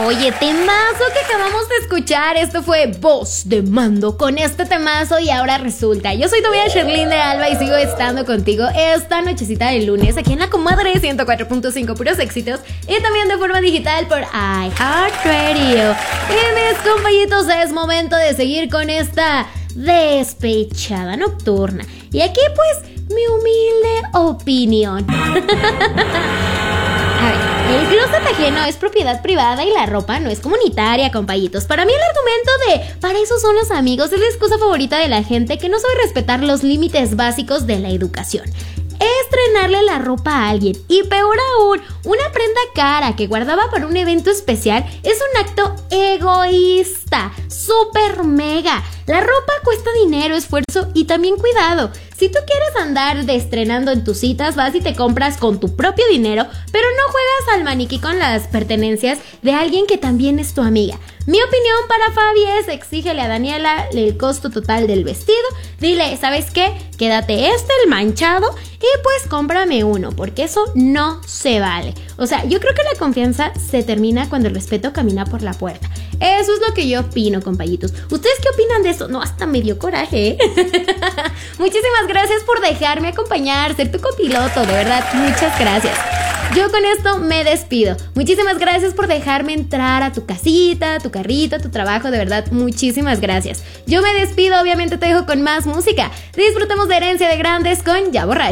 Oye, temazo que acabamos de escuchar. Esto fue Voz de Mando con este temazo y ahora resulta. Yo soy tu amiga Sherlyn de Alba y sigo estando contigo esta nochecita de lunes aquí en La Comadre 104.5 puros éxitos y también de forma digital por iHeartRadio. Y mis compañitos, es momento de seguir con esta despechada nocturna. Y aquí pues mi humilde opinión. A ver, el closet ajeno es propiedad privada y la ropa no es comunitaria, compañitos. Para mí el argumento de para eso son los amigos es la excusa favorita de la gente que no sabe respetar los límites básicos de la educación. Estrenarle la ropa a alguien y peor aún, una prenda cara que guardaba para un evento especial es un acto egoísta, súper mega. La ropa cuesta dinero, esfuerzo y también cuidado. Si tú quieres andar estrenando en tus citas, vas y te compras con tu propio dinero, pero no juegas al maniquí con las pertenencias de alguien que también es tu amiga. Mi opinión para Fabi es: exígele a Daniela el costo total del vestido. Dile, ¿sabes qué? Quédate el manchado y pues cómprame uno, porque eso no se vale. O sea, yo creo que la confianza se termina cuando el respeto camina por la puerta. Eso es lo que yo opino, compañitos. ¿Ustedes qué opinan de eso? No, hasta me dio coraje, ¿eh? Muchísimas gracias por dejarme acompañar, ser tu copiloto, de verdad, muchas gracias. Yo con esto me despido. Muchísimas gracias por dejarme entrar a tu casita, a tu carrito, a tu trabajo, de verdad, muchísimas gracias. Yo me despido, obviamente te dejo con más música. Disfrutemos de Herencia de Grandes con Ya Borracho.